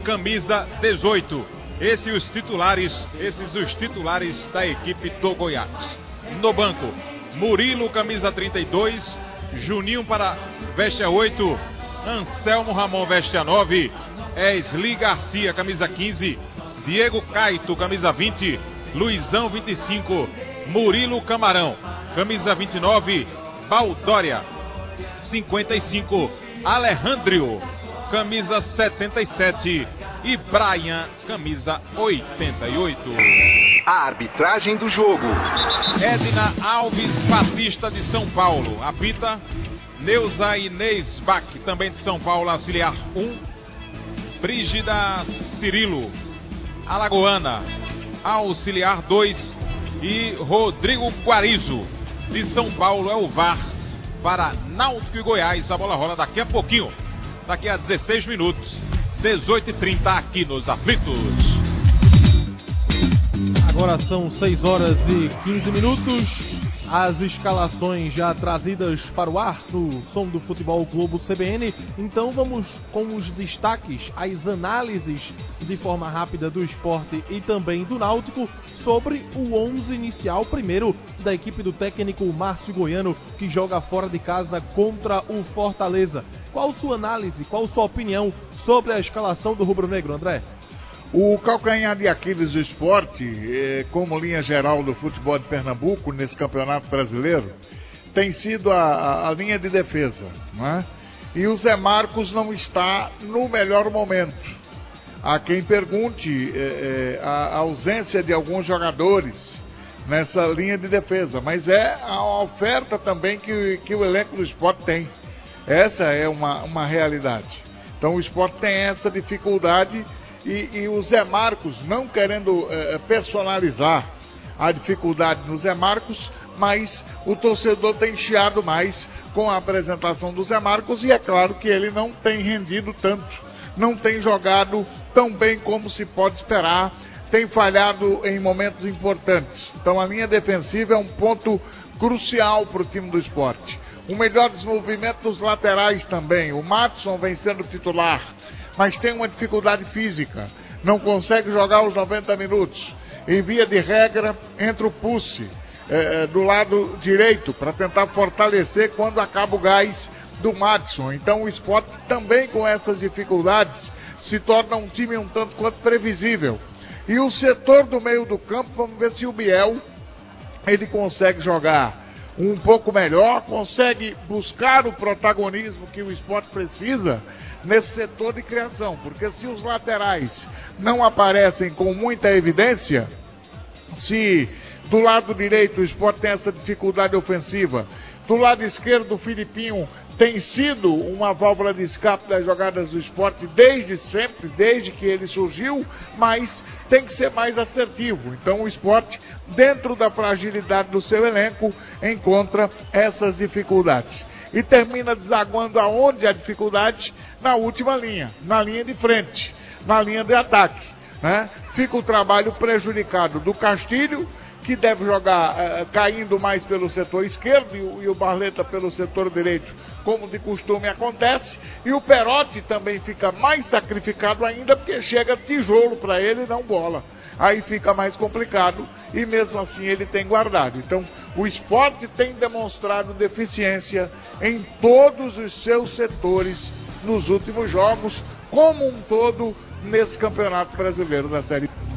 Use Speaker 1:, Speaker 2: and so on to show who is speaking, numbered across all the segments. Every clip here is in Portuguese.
Speaker 1: camisa 18. Esses os titulares da equipe do Goiás. No banco, Murilo, camisa 32, Juninho veste a 8, Anselmo Ramon veste a 9, Esli Garcia, camisa 15, Diego Caito, camisa 20, Luizão, 25, Murilo Camarão, camisa 29, Baldória, 55, Alejandro, camisa 77 e Brian, camisa 88.
Speaker 2: A arbitragem do jogo.
Speaker 1: Edna Alves Batista, de São Paulo, apita. Neuza Inês Bach, também de São Paulo, auxiliar 1. Brígida Cirilo, alagoana, auxiliar 2. E Rodrigo Guarizo, de São Paulo, é o VAR para Náutico e Goiás. A bola rola daqui a pouquinho, daqui a 16 minutos, 18h30 aqui nos Aflitos.
Speaker 3: Agora são 6 horas e 15 minutos. As escalações já trazidas para o ar no Som do Futebol Globo CBN. Então vamos com os destaques, as análises de forma rápida do Sport e também do Náutico sobre o 11 inicial, primeiro da equipe do técnico Márcio Goiano, que joga fora de casa contra o Fortaleza. Qual sua análise, qual sua opinião sobre a escalação do rubro-negro, André?
Speaker 4: O calcanhar de Aquiles do Sport, como linha geral do futebol de Pernambuco nesse campeonato brasileiro, tem sido a linha de defesa, né? E o Zé Marcos não está no melhor momento. Há quem pergunte a ausência de alguns jogadores nessa linha de defesa, mas é a oferta também que o elenco do Sport tem. Essa é uma realidade. Então o Sport tem essa dificuldade. E o Zé Marcos, não querendo personalizar a dificuldade no Zé Marcos, mas o torcedor tem chiado mais com a apresentação do Zé Marcos, e é claro que ele não tem rendido tanto, não tem jogado tão bem como se pode esperar, tem falhado em momentos importantes. Então a linha defensiva é um ponto crucial para o time do Sport. O melhor desenvolvimento dos laterais também. O Matson vem sendo titular, mas tem uma dificuldade física, não consegue jogar os 90 minutos. Em via de regra, entra o Pucci do lado direito para tentar fortalecer quando acaba o gás do Madison. Então o Sport também, com essas dificuldades, se torna um time um tanto quanto previsível. E o setor do meio do campo, vamos ver se o Biel ele consegue jogar um pouco melhor, consegue buscar o protagonismo que o Sport precisa nesse setor de criação, porque se os laterais não aparecem com muita evidência, se do lado direito o Sport tem essa dificuldade ofensiva, do lado esquerdo o Filipinho tem sido uma válvula de escape das jogadas do Sport desde sempre, desde que ele surgiu, mas tem que ser mais assertivo. Então o Sport, dentro da fragilidade do seu elenco, encontra essas dificuldades. E termina desaguando aonde a dificuldade? Na última linha, na linha de frente, na linha de ataque, né? Fica o trabalho prejudicado do Castilho, que deve jogar caindo mais pelo setor esquerdo, e o Barleta pelo setor direito, como de costume acontece, e o Perotti também fica mais sacrificado ainda, porque chega tijolo para ele e não bola. Aí fica mais complicado, e mesmo assim ele tem guardado. Então o Sport tem demonstrado deficiência em todos os seus setores nos últimos jogos, como um todo nesse Campeonato Brasileiro da Série B.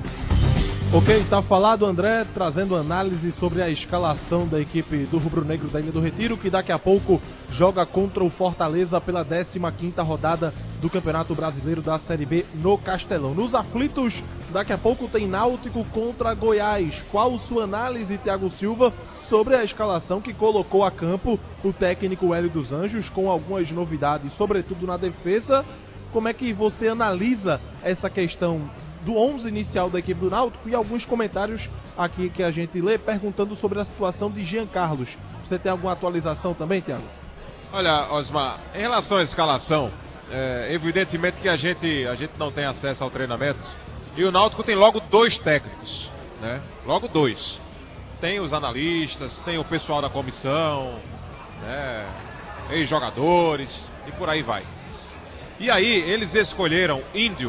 Speaker 3: Ok, está falado, André, trazendo análise sobre a escalação da equipe do Rubro Negro da Ilha do Retiro, que daqui a pouco joga contra o Fortaleza pela 15ª rodada do Campeonato Brasileiro da Série B no Castelão. Nos aflitos, daqui a pouco tem Náutico contra Goiás. Qual sua análise, Thiago Silva, sobre a escalação que colocou a campo o técnico Hélio dos Anjos, com algumas novidades, sobretudo na defesa? Como é que você analisa essa questão do 11 inicial da equipe do Náutico e alguns comentários aqui que a gente lê perguntando sobre a situação de Jean Carlos? Você tem alguma atualização também, Thiago?
Speaker 1: Olha, Osmar, em relação à escalação, evidentemente que a gente não tem acesso ao treinamento, e o Náutico tem logo 2 técnicos, né? Logo 2. Tem os analistas, tem o pessoal da comissão, né? Ex-jogadores e por aí vai. E aí eles escolheram Índio